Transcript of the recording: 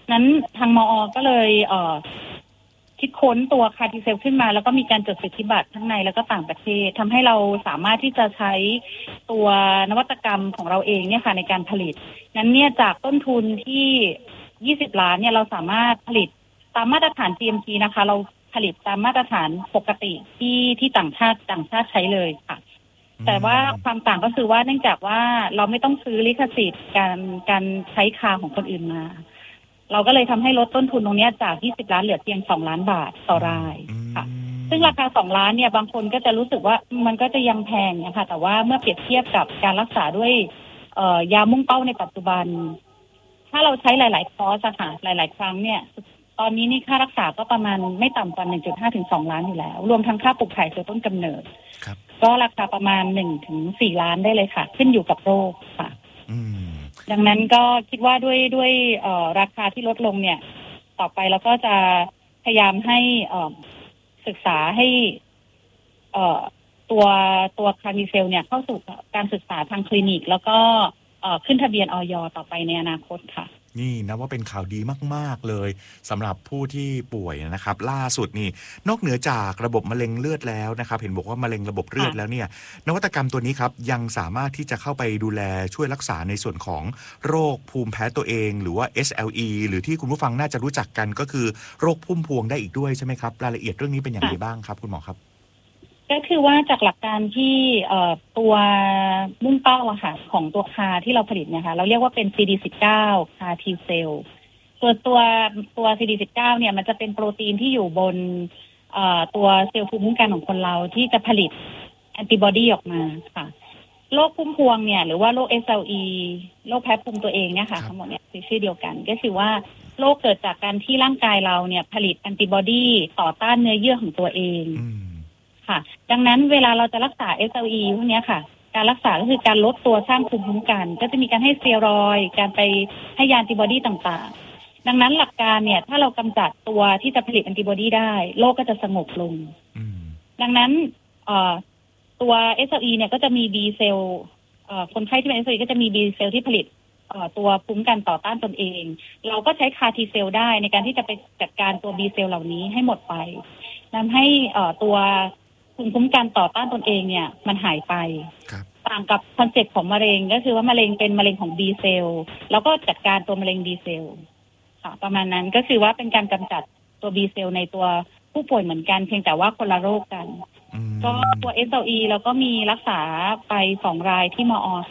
นั้นทางมอก็เลยคิดค้นตัวคาร์ติเซลขึ้นมาแล้วก็มีการจดสิทธิบัตรทั้งในแล้วก็ต่างประเทศทำให้เราสามารถที่จะใช้ตัวนวัตกรรมของเราเองเนี่ยค่ะในการผลิตนั้นเนี่ยจากต้นทุนที่20 ล้านเนี่ยเราสามารถผลิตตามมาตรฐาน GMP นะคะเราผลิตตามมาตรฐานปกติที่ต่างชาติใช้เลยค่ะแต่ว่าความต่างก็คือว่าเนื่องจากว่าเราไม่ต้องซื้อลิขสิทธิ์การใช้คาของคนอื่นมาเราก็เลยทำให้ลดต้นทุนตรงนี้จาก20 ล้านเหลือเพียง2 ล้านบาทต่อรายค่ะซึ่งราคา2 ล้านเนี่ยบางคนก็จะรู้สึกว่ามันก็จะยังแพงนะคะแต่ว่าเมื่อเปรียบเทียบกับการรักษาด้วยยามุ่งเป้าในปัจจุบันถ้าเราใช้หลายๆคอร์สค่ะหลายๆครั้งเนี่ยตอนนี้นี่ค่ารักษาก็ประมาณไม่ต่ำกว่า 1.5 ถึง 2 ล้านอยู่แล้วรวมทั้งค่าปลูกถ่ายตัวต้นกำเนิดก็ราคาประมาณ1 ถึง 4 ล้านได้เลยค่ะขึ้นอยู่กับโรคค่ะดังนั้นก็คิดว่าด้วยราคาที่ลดลงเนี่ยต่อไปเราก็จะพยายามให้ศึกษาให้ตัวคาร์ดิเซลเนี่ยเข้าสู่การศึกษาทางคลินิกแล้วก็ขึ้นทะเบียนอย.ต่อไปในอนาคตค่ะนี่นะว่าเป็นข่าวดีมากๆเลยสำหรับผู้ที่ป่วยนะครับล่าสุดนี่นอกเหนือจากระบบมะเร็งเลือดแล้วนะครับเห็นบอกว่ามะเร็งระบบเลือดแล้วเนี่ยนวัตกรรมตัวนี้ครับยังสามารถที่จะเข้าไปดูแลช่วยรักษาในส่วนของโรคภูมิแพ้ตัวเองหรือว่า SLE หรือที่คุณผู้ฟังน่าจะรู้จักกันก็คือโรคพุ่มพวงได้อีกด้วยใช่ไหมครับรายละเอียดเรื่องนี้เป็นอย่างไรบ้างครับคุณหมอครับก็คือว่าจากหลักการที่ตัวมุ่งเป้าอะค่ะของตัวคาที่เราผลิตเนี่ยค่ะเราเรียกว่าเป็น CD19 คาทีเซลตัว CD19 เนี่ยมันจะเป็นโปรตีนที่อยู่บนตัวเซลล์ภูมิคุ้มกันของคนเราที่จะผลิตแอนติบอดีออกมาค่ะโรคพุ่มพวงเนี่ยหรือว่าโรค SLE โรคแพ้ภูมิตัวเองเนี่ยค่ะทั้งหมดเนี่ยชื่อเดียวกันก็คือว่าโรคเกิดจากการที่ร่างกายเราเนี่ยผลิตแอนติบอดีต่อต้านเนื้อเยื่อของตัวเองดังนั้นเวลาเราจะรักษา SLE พวกนี้ค่ะการรักษาก็คือการลดตัวสร้างภูมิคุ้มกันก็จะมีการให้สเตียรอยด์การไปให้ยาแอนติบอดีต่างๆดังนั้นหลักการเนี่ยถ้าเรากำจัดตัวที่จะผลิตแอนติบอดีได้โรคก็จะสงบลงดังนั้นตัว SLE เนี่ยก็จะมี B เซลล์คนไข้ที่เป็น SLE ก็จะมี B เซลล์ที่ผลิตตัวภูมิคุ้มกันต่อต้านตนเองเราก็ใช้คาทีเซลได้ในการที่จะไปจัดการตัว B เซลล์เหล่านี้ให้หมดไปทำให้ตัวภูมิคุ้มกันต่อต้านตนเองเนี่ยมันหายไปต่างกับคอนเซ็ปต์ของมะเร็งก็คือว่ามะเร็งเป็นมะเร็งของ B เซลล์แล้วก็จัดการตัวมะเร็ง B เซลล์ค่ะประมาณนั้นก็คือว่าเป็นการกำจัดตัว B เซลล์ในตัวผู้ป่วยเหมือนกันเพียงแต่ว่าคนละโรคกันก็ตัว SLE แล้วก็มีรักษาไป2 รายที่มอ